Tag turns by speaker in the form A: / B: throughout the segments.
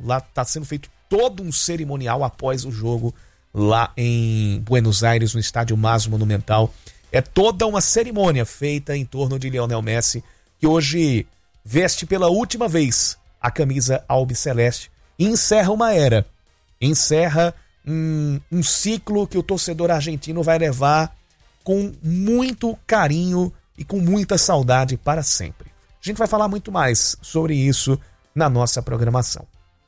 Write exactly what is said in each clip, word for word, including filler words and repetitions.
A: Lá está sendo feito todo um cerimonial após o jogo lá em Buenos Aires, no estádio Mas Monumental. É toda uma cerimônia feita em torno de Lionel Messi, que hoje veste pela última vez a camisa albiceleste e encerra uma era. Encerra um, um ciclo que o torcedor argentino vai levar com muito carinho e com muita saudade para sempre. A gente vai falar muito mais sobre isso na nossa programação.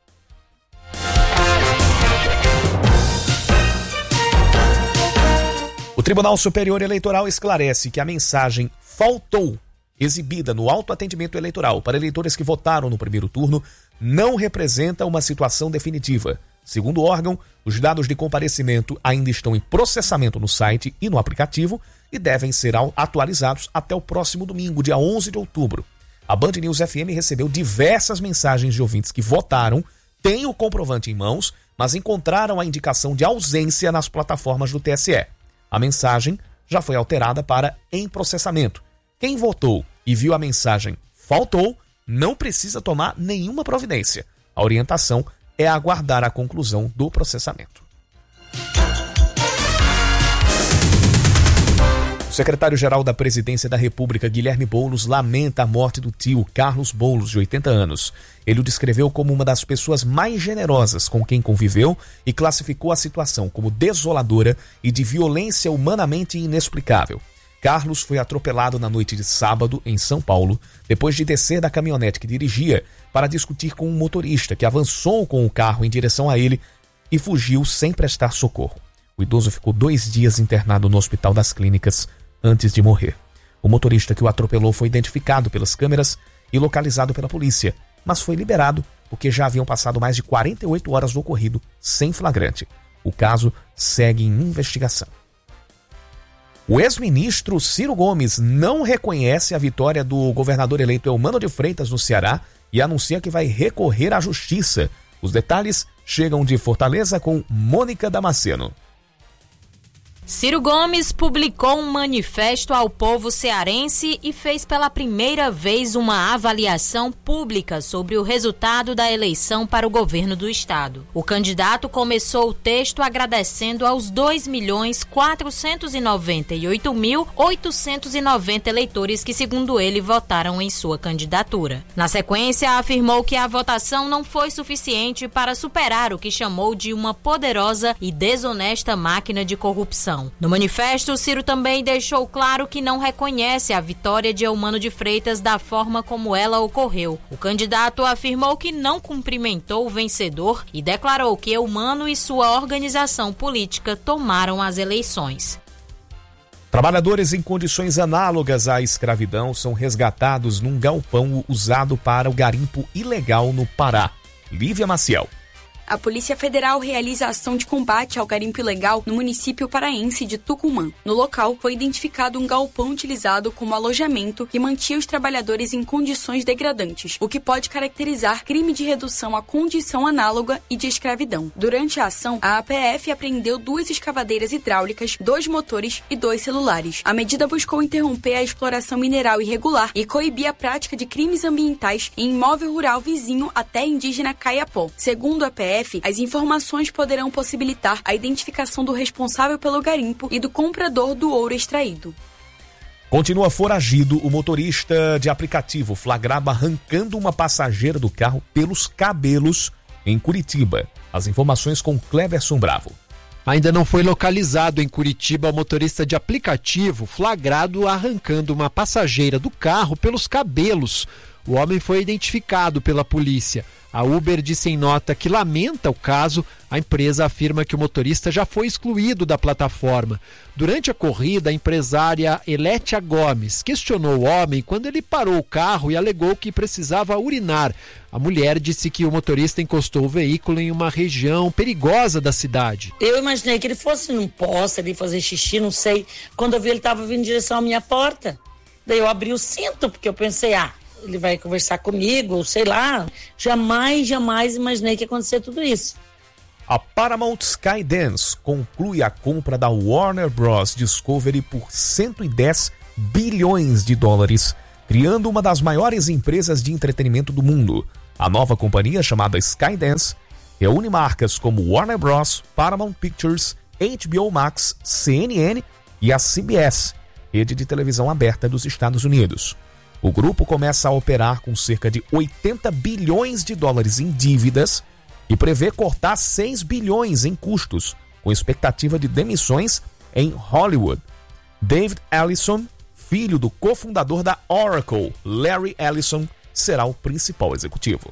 A: O Tribunal Superior Eleitoral esclarece que a mensagem "faltou", exibida no autoatendimento eleitoral para eleitores que votaram no primeiro turno, não representa uma situação definitiva. Segundo o órgão, os dados de comparecimento ainda estão em processamento no site e no aplicativo e devem ser atualizados até o próximo domingo, dia onze de outubro. A Band News F M recebeu diversas mensagens de ouvintes que votaram, têm o comprovante em mãos, mas encontraram a indicação de ausência nas plataformas do T S E. A mensagem já foi alterada para "em processamento". Quem votou e viu a mensagem "faltou" não precisa tomar nenhuma providência. A orientação é aguardar a conclusão do processamento. O secretário-geral da Presidência da República, Guilherme Boulos, lamenta a morte do tio Carlos Boulos, de oitenta anos. Ele o descreveu como uma das pessoas mais generosas com quem conviveu e classificou a situação como desoladora e de violência humanamente inexplicável. Carlos foi atropelado na noite de sábado em São Paulo, depois de descer da caminhonete que dirigia para discutir com um motorista que avançou com o carro em direção a ele e fugiu sem prestar socorro. O idoso ficou dois dias internado no Hospital das Clínicas antes de morrer. O motorista que o atropelou foi identificado pelas câmeras e localizado pela polícia, mas foi liberado porque já haviam passado mais de quarenta e oito horas do ocorrido sem flagrante. O caso segue em investigação. O ex-ministro Ciro Gomes não reconhece a vitória do governador eleito Eumano de Freitas no Ceará e anuncia que vai recorrer à justiça. Os detalhes chegam de Fortaleza com Mônica Damasceno.
B: Ciro Gomes publicou um manifesto ao povo cearense e fez pela primeira vez uma avaliação pública sobre o resultado da eleição para o governo do estado. O candidato começou o texto agradecendo aos dois milhões quatrocentos e noventa e oito mil oitocentos e noventa eleitores que, segundo ele, votaram em sua candidatura. Na sequência, afirmou que a votação não foi suficiente para superar o que chamou de uma poderosa e desonesta máquina de corrupção. No manifesto, Ciro também deixou claro que não reconhece a vitória de Eumano de Freitas da forma como ela ocorreu. O candidato afirmou que não cumprimentou o vencedor e declarou que Eumano e sua organização política tomaram as eleições.
A: Trabalhadores em condições análogas à escravidão são resgatados num galpão usado para o garimpo ilegal no Pará. Lívia Maciel.
C: A Polícia Federal realiza ação de combate ao garimpo ilegal no município paraense de Tucumã. No local, foi identificado um galpão utilizado como alojamento que mantinha os trabalhadores em condições degradantes, o que pode caracterizar crime de redução à condição análoga e de escravidão. Durante a ação, a A P F apreendeu duas escavadeiras hidráulicas, dois motores e dois celulares. A medida buscou interromper a exploração mineral irregular e coibir a prática de crimes ambientais em imóvel rural vizinho à terra indígena Caiapó. Segundo a A P F, as informações poderão possibilitar a identificação do responsável pelo garimpo e do comprador do ouro extraído.
A: Continua foragido o motorista de aplicativo flagrado arrancando uma passageira do carro pelos cabelos em Curitiba. As informações com Cleverson Bravo.
D: Ainda não foi localizado em Curitiba o motorista de aplicativo flagrado arrancando uma passageira do carro pelos cabelos. O homem foi identificado pela polícia. A Uber disse em nota que lamenta o caso. A empresa afirma que o motorista já foi excluído da plataforma. Durante a corrida, a empresária Elétia Gomes questionou o homem quando ele parou o carro e alegou que precisava urinar. A mulher disse que o motorista encostou o veículo em uma região perigosa da cidade.
E: Eu imaginei que ele fosse num poste ali fazer xixi, não sei. Quando eu vi, ele estava vindo em direção à minha porta. Daí eu abri o cinto, porque eu pensei, ah, ele vai conversar comigo, sei lá. Jamais, jamais imaginei que ia acontecer tudo isso.
A: A Paramount Skydance conclui a compra da Warner Bros. Discovery por cento e dez bilhões de dólares, criando uma das maiores empresas de entretenimento do mundo. A nova companhia, chamada Skydance, reúne marcas como Warner Bros., Paramount Pictures, H B O Max, C N N e a C B S, rede de televisão aberta dos Estados Unidos. O grupo começa a operar com cerca de oitenta bilhões de dólares em dívidas e prevê cortar seis bilhões em custos, com expectativa de demissões em Hollywood. David Ellison, filho do cofundador da Oracle, Larry Ellison, será o principal executivo.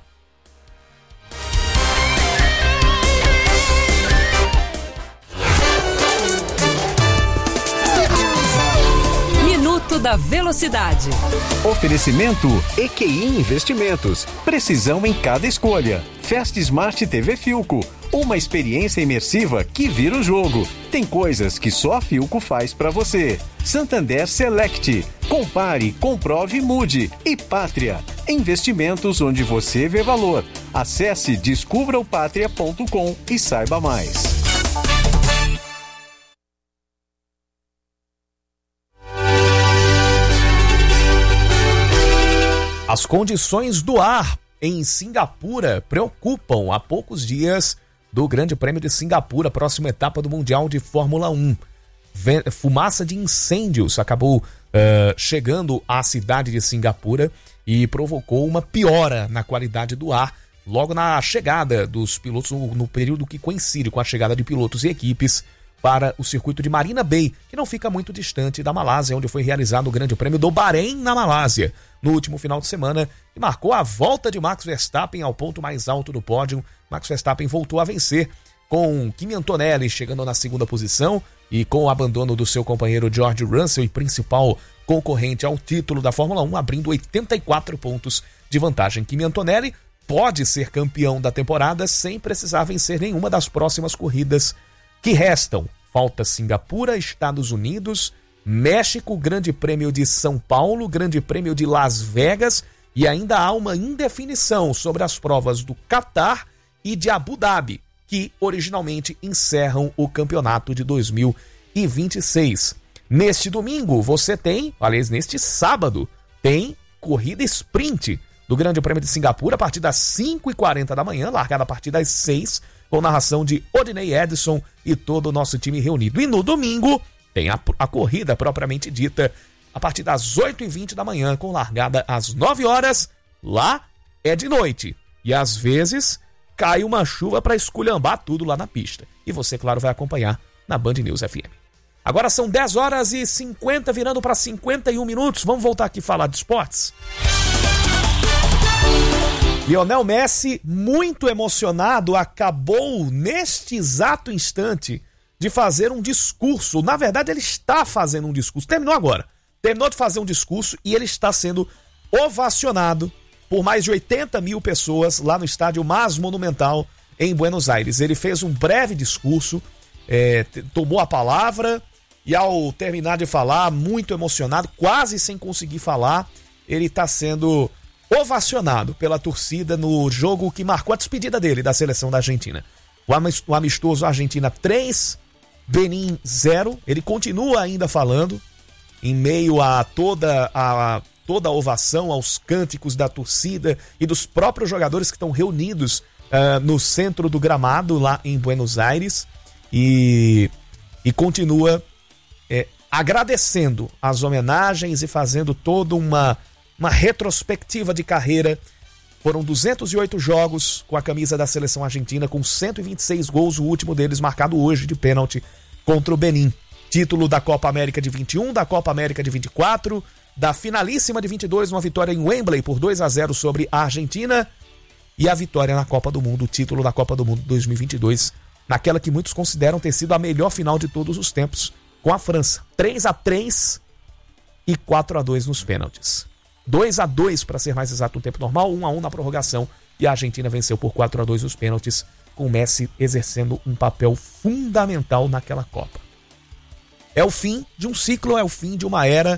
F: Minuto da Velocidade.
G: Oferecimento E Q I Investimentos. Precisão em cada escolha. Fast Smart T V Philco. Uma experiência imersiva que vira o jogo. Tem coisas que só a Philco faz pra você. Santander Select. Compare, comprove e mude. E Pátria. Investimentos onde você vê valor. Acesse descubra o pátria ponto com e saiba mais.
A: As condições do ar em Singapura preocupam há poucos dias do Grande Prêmio de Singapura, próxima etapa do Mundial de Fórmula um. Fumaça de incêndios acabou uh, chegando à cidade de Singapura e provocou uma piora na qualidade do ar logo na chegada dos pilotos, no, no período que coincide com a chegada de pilotos e equipes para o circuito de Marina Bay, que não fica muito distante da Malásia, onde foi realizado o Grande Prêmio do Bahrein na Malásia, no último final de semana, e marcou a volta de Max Verstappen ao ponto mais alto do pódio. Max Verstappen voltou a vencer, com Kimi Antonelli chegando na segunda posição e com o abandono do seu companheiro George Russell e principal concorrente ao título da Fórmula um, abrindo oitenta e quatro pontos de vantagem. Kimi Antonelli pode ser campeão da temporada sem precisar vencer nenhuma das próximas corridas que restam. Falta Singapura, Estados Unidos, México, Grande Prêmio de São Paulo, Grande Prêmio de Las Vegas, e ainda há uma indefinição sobre as provas do Catar e de Abu Dhabi, que originalmente encerram o campeonato de dois mil e vinte e seis. Neste domingo você tem, aliás, neste sábado, tem corrida sprint do Grande Prêmio de Singapura a partir das cinco e quarenta da manhã, largada a partir das seis, com narração de Odinei Edson e todo o nosso time reunido. E no domingo tem a, a corrida propriamente dita a partir das oito e vinte da manhã, com largada às nove horas. Lá é de noite e às vezes cai uma chuva para esculhambar tudo lá na pista. E você, claro, vai acompanhar na Band News F M. Agora são dez horas e cinquenta, virando para cinquenta e um minutos. Vamos voltar aqui a falar de esportes? Lionel Messi, muito emocionado, acabou neste exato instante de fazer um discurso. Na verdade, ele está fazendo um discurso. Terminou agora. Terminou de fazer um discurso e ele está sendo ovacionado por mais de oitenta mil pessoas lá no estádio Mas Monumental em Buenos Aires. Ele fez um breve discurso, é, tomou a palavra e ao terminar de falar, muito emocionado, quase sem conseguir falar, ele está sendo ovacionado pela torcida no jogo que marcou a despedida dele da seleção da Argentina. O amistoso Argentina três, Benin zero. Ele continua ainda falando em meio a toda a, toda a ovação, aos cânticos da torcida e dos próprios jogadores que estão reunidos uh, no centro do gramado lá em Buenos Aires, e, e continua é, agradecendo as homenagens e fazendo toda uma Uma retrospectiva de carreira. Foram duzentos e oito jogos com a camisa da seleção argentina, com cento e vinte e seis gols, o último deles marcado hoje de pênalti contra o Benin. Título da Copa América de vinte e um, da Copa América de vinte e quatro, da finalíssima de vinte e dois, uma vitória em Wembley por dois a zero sobre a Argentina, e a vitória na Copa do Mundo, o título da Copa do Mundo dois mil e vinte e dois, naquela que muitos consideram ter sido a melhor final de todos os tempos, com a França. três a três e quatro a dois nos pênaltis. dois a dois para ser mais exato no tempo normal, um a um na prorrogação, e a Argentina venceu por quatro a dois nos pênaltis, com o Messi exercendo um papel fundamental naquela Copa. É o fim de um ciclo, é o fim de uma era,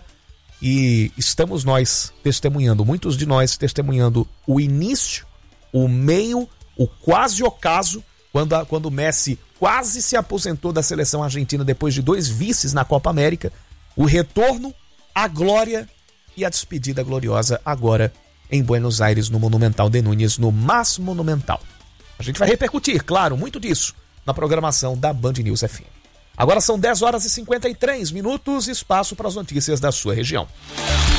A: e estamos nós testemunhando, muitos de nós testemunhando o início, o meio, o quase ocaso, quando, a, quando o Messi quase se aposentou da seleção argentina depois de dois vices na Copa América, o retorno, a glória e a despedida gloriosa agora em Buenos Aires, no Monumental de Núñez, no Mas Monumental. A gente vai repercutir, claro, muito disso na programação da Band News F M. Agora são dez horas e cinquenta e três minutos, espaço para as notícias da sua região.